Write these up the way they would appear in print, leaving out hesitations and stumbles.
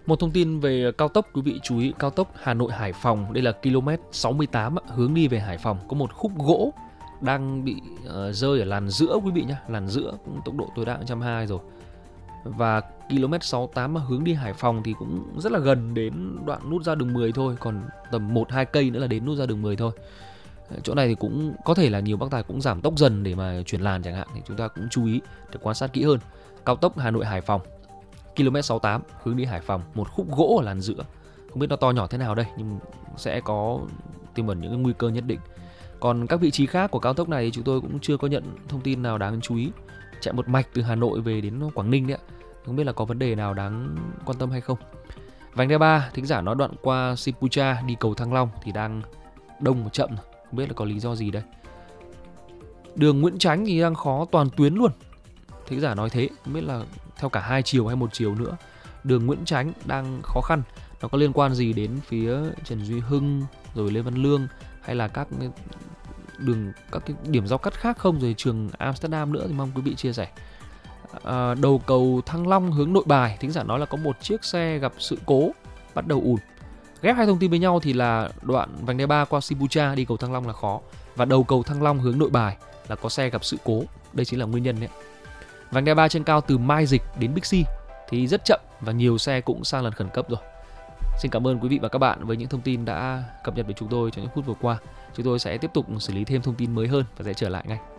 Một thông tin về cao tốc, quý vị chú ý, cao tốc Hà Nội Hải Phòng, đây là km 68 hướng đi về Hải Phòng, có một khúc gỗ đang bị rơi ở làn giữa quý vị nhé, làn giữa cũng tốc độ tối đa 120 rồi. Và km 68 hướng đi Hải Phòng thì cũng rất là gần đến đoạn nút giao đường 10 thôi, còn tầm 1-2 cây nữa là đến nút giao đường 10 thôi. Chỗ này thì cũng có thể là nhiều bác tài cũng giảm tốc dần để mà chuyển làn chẳng hạn, thì chúng ta cũng chú ý để quan sát kỹ hơn. Cao tốc Hà Nội Hải Phòng, km 68 hướng đi Hải Phòng, một khúc gỗ ở làn giữa. Không biết nó to nhỏ thế nào đây, nhưng sẽ có tiềm ẩn những cái nguy cơ nhất định. Còn các vị trí khác của cao tốc này thì chúng tôi cũng chưa có nhận thông tin nào đáng chú ý. Chạy một mạch từ Hà Nội về đến Quảng Ninh đấy ạ. Không biết là có vấn đề nào đáng quan tâm hay không. Vành đai 3, thính giả nói đoạn qua Sipucha đi cầu Thăng Long thì đang đông và chậm. Không biết là có lý do gì đây. Đường Nguyễn Chánh thì đang khó toàn tuyến luôn. Thính giả nói thế, không biết là theo cả 2 chiều hay 1 chiều nữa. Đường Nguyễn Chánh đang khó khăn. Nó có liên quan gì đến phía Trần Duy Hưng rồi Lê Văn Lương hay là các cái điểm giao cắt khác không, rồi trường Amsterdam nữa thì mong quý vị chia sẻ. Đầu cầu Thăng Long hướng Nội Bài, thính giả nói là có một chiếc xe gặp sự cố bắt đầu ùn. Ghép hai thông tin với nhau thì là đoạn vành đai 3 qua Sipucha đi cầu Thăng Long là khó, và đầu cầu Thăng Long hướng Nội Bài là có xe gặp sự cố. Đây chính là nguyên nhân đấy. Vành đai 3 trên cao từ Mai Dịch đến Bixi thì rất chậm và nhiều xe cũng sang làn khẩn cấp rồi. Xin cảm ơn quý vị và các bạn với những thông tin đã cập nhật với chúng tôi trong những phút vừa qua. Chúng tôi sẽ tiếp tục xử lý thêm thông tin mới hơn và sẽ trở lại ngay.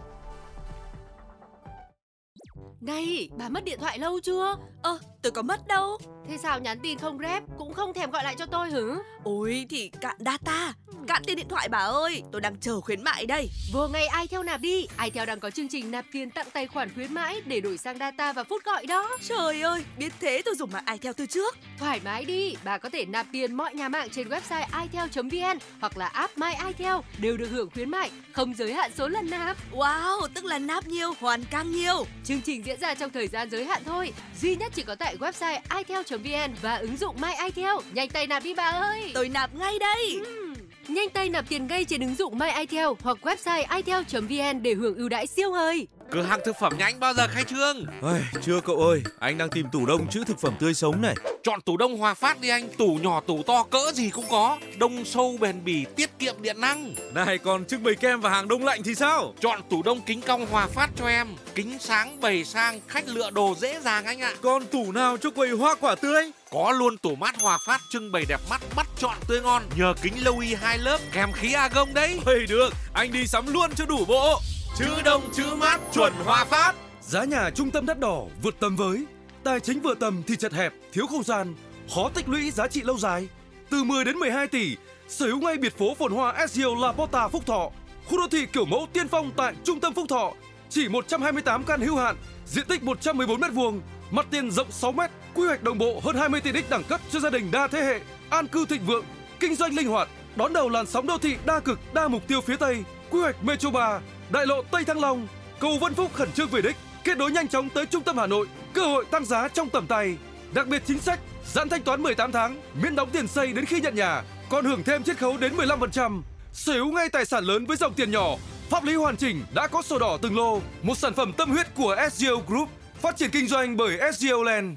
Này, bà mất điện thoại lâu chưa? Tôi có mất đâu. Thế sao nhắn tin không rep, cũng không thèm gọi lại cho tôi hử? Ôi thì cạn data, cạn tiền điện thoại bà ơi. Tôi đang chờ khuyến mại đây. Vừa ngày iTel nạp đi. iTel đang có chương trình nạp tiền tặng tài khoản khuyến mãi để đổi sang data và phút gọi đó. Trời ơi, biết thế tôi dùng mạng iTel từ trước. Thoải mái đi, bà có thể nạp tiền mọi nhà mạng trên website itel.vn hoặc là app My iTel đều được hưởng khuyến mại, không giới hạn số lần nạp. Wow, tức là nạp nhiều, hoàn càng nhiều. Chương trình diễn ra trong thời gian giới hạn thôi, duy nhất chỉ có tại website itel.vn và ứng dụng My iTel. Nhanh tay nạp đi bà ơi. Tôi nạp ngay đây. Nhanh tay nạp tiền ngay trên ứng dụng My iTel hoặc website itel.vn để hưởng ưu đãi siêu hời. Cửa hàng thực phẩm nhà anh bao giờ khai trương? Chưa cậu ơi, anh đang tìm tủ đông trữ thực phẩm tươi sống này. Chọn tủ đông Hòa Phát đi anh, tủ nhỏ tủ to cỡ gì cũng có, đông sâu bền bỉ, tiết kiệm điện năng. Này, còn trưng bày kem và hàng đông lạnh thì sao? Chọn tủ đông kính cong Hòa Phát cho em, kính sáng bày sang, khách lựa đồ dễ dàng anh ạ. Còn tủ nào cho quầy hoa quả tươi? Có luôn tủ mát Hòa Phát trưng bày đẹp mắt, bắt chọn tươi ngon, nhờ kính lâu y 2 lớp kèm khí argon đấy. Được, anh đi sắm luôn cho đủ bộ. Chữ đông chữ mát chuẩn Hòa Phát. Giá nhà trung tâm đắt đỏ vượt tầm với, tài chính vừa tầm thì chật hẹp, thiếu không gian, khó tích lũy giá trị lâu dài. Từ 10 đến 12 tỷ, sở hữu ngay biệt phố phồn hoa SGL La Porta Phúc Thọ, khu đô thị kiểu mẫu tiên phong tại trung tâm Phúc Thọ. Chỉ 128 căn hữu hạn, diện tích 114 m², mặt tiền rộng 6 m, quy hoạch đồng bộ hơn 20 tiện ích đẳng cấp cho gia đình đa thế hệ, an cư thịnh vượng, kinh doanh linh hoạt, đón đầu làn sóng đô thị đa cực, đa mục tiêu phía Tây, quy hoạch Metro 3, đại lộ Tây Thăng Long, cầu Vân Phúc khẩn trương về đích, kết nối nhanh chóng tới trung tâm Hà Nội, cơ hội tăng giá trong tầm tay. Đặc biệt chính sách giãn thanh toán 18 tháng, miễn đóng tiền xây đến khi nhận nhà, còn hưởng thêm chiết khấu đến 15%. Sở hữu ngay tài sản lớn với dòng tiền nhỏ, pháp lý hoàn chỉnh, đã có sổ đỏ từng lô, một sản phẩm tâm huyết của SGL Group, phát triển kinh doanh bởi SGL Land.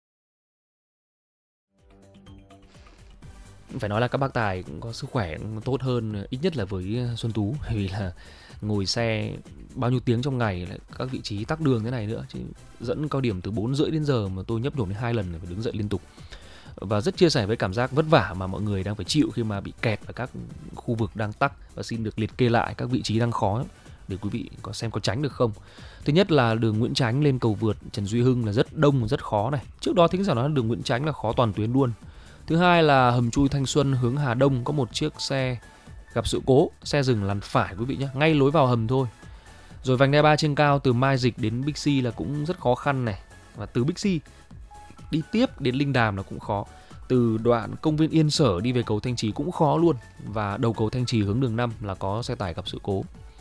Phải nói là các bác tài cũng có sức khỏe cũng tốt hơn ít nhất là với Xuân Tú, vì là ngồi xe bao nhiêu tiếng trong ngày, lại các vị trí tắc đường thế này nữa, chứ dẫn cao điểm từ 4:30 đến giờ mà tôi nhấp nhổm đến 2 lần phải đứng dậy liên tục. Và rất chia sẻ với cảm giác vất vả mà mọi người đang phải chịu khi mà bị kẹt ở các khu vực đang tắc, và xin được liệt kê lại các vị trí đang khó để quý vị có xem có tránh được không. Thứ nhất là đường Nguyễn Chánh lên cầu vượt Trần Duy Hưng là rất đông, rất khó này. Trước đó thính giả nói đường Nguyễn Chánh là khó toàn tuyến luôn. Thứ hai là hầm chui Thanh Xuân hướng Hà Đông có một chiếc xe gặp sự cố, xe dừng làn phải quý vị nhé, ngay lối vào hầm thôi. Rồi vành đai 3 trên cao từ Mai Dịch đến Bixi là cũng rất khó khăn này, và từ Bixi đi tiếp đến Linh Đàm là cũng khó. Từ đoạn công viên Yên Sở đi về cầu Thanh Trì cũng khó luôn, và đầu cầu Thanh Trì hướng đường 5 là có xe tải gặp sự cố.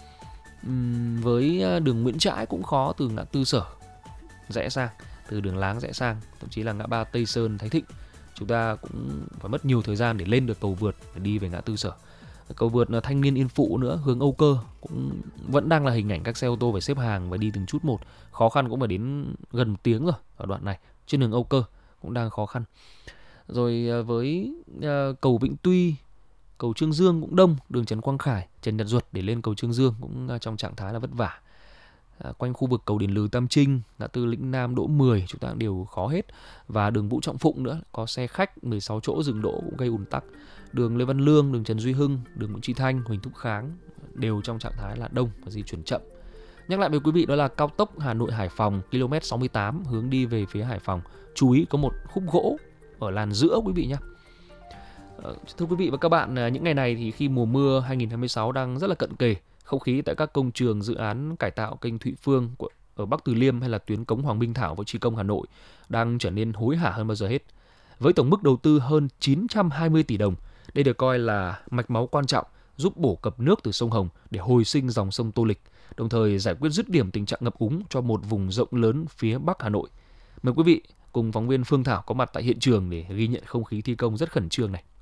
Với đường Nguyễn Trãi cũng khó từ ngã tư Sở rẽ sang, từ đường Láng rẽ sang, thậm chí là ngã ba Tây Sơn Thái Thịnh. Chúng ta cũng phải mất nhiều thời gian để lên được cầu vượt để đi về ngã tư Sở. Cầu vượt Thanh Niên Yên Phụ nữa, hướng Âu Cơ cũng vẫn đang là hình ảnh các xe ô tô phải xếp hàng và đi từng chút một. Khó khăn cũng phải đến gần 1 tiếng rồi ở đoạn này. Trên đường Âu Cơ cũng đang khó khăn. Rồi với cầu Vĩnh Tuy, cầu Trương Dương cũng đông, đường Trần Quang Khải, Trần Nhật Duật để lên cầu Trương Dương cũng trong trạng thái là vất vả. Quanh khu vực cầu Đền Lừ Tam Trinh, ngã tư Lĩnh Nam Đỗ 10 chúng ta cũng đều khó hết. Và đường Vũ Trọng Phụng nữa, có xe khách 16 chỗ dừng đỗ cũng gây ùn tắc. Đường Lê Văn Lương, đường Trần Duy Hưng, đường Nguyễn Tri Thanh, Huỳnh Thúc Kháng đều trong trạng thái là đông và di chuyển chậm. Nhắc lại với quý vị đó là cao tốc Hà Nội Hải Phòng km 68 hướng đi về phía Hải Phòng. Chú ý có một khúc gỗ ở làn giữa quý vị nhé. Thưa quý vị và các bạn, những ngày này thì khi mùa mưa 2026 đang rất là cận kề, không khí tại các công trường dự án cải tạo kênh Thụy Phương ở Bắc Từ Liêm hay là tuyến cống Hoàng Minh Thảo với Chi Công Hà Nội đang trở nên hối hả hơn bao giờ hết. Với tổng mức đầu tư hơn 920 tỷ đồng, đây được coi là mạch máu quan trọng giúp bổ cập nước từ sông Hồng để hồi sinh dòng sông Tô Lịch, đồng thời giải quyết dứt điểm tình trạng ngập úng cho một vùng rộng lớn phía Bắc Hà Nội. Mời quý vị cùng phóng viên Phương Thảo có mặt tại hiện trường để ghi nhận không khí thi công rất khẩn trương này.